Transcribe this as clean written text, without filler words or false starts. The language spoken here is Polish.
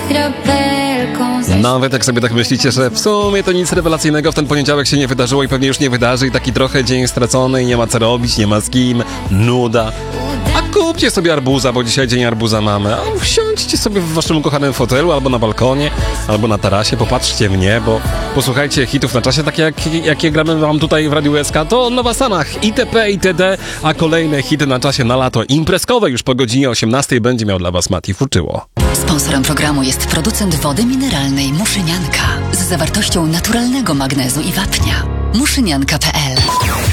Nawet jak sobie tak myślicie, że w sumie to nic rewelacyjnego w ten poniedziałek się nie wydarzyło i pewnie już nie wydarzy i taki trochę dzień stracony i nie ma co robić, nie ma z kim, nuda. A kupcie sobie arbuza, bo dzisiaj dzień arbuza mamy. A wsiądźcie sobie w waszym ukochanym fotelu, albo na balkonie, albo na tarasie, popatrzcie w niebo, posłuchajcie hitów na czasie, takie jakie gramy wam tutaj w Radiu SK, to Nowa Sanach, itp. itd., a kolejne hity na czasie na lato imprezkowe już po godzinie 18 będzie miał dla was Mati Fuczyło. Sponsorem programu jest producent wody mineralnej Muszynianka z zawartością naturalnego magnezu i wapnia. Muszynianka.pl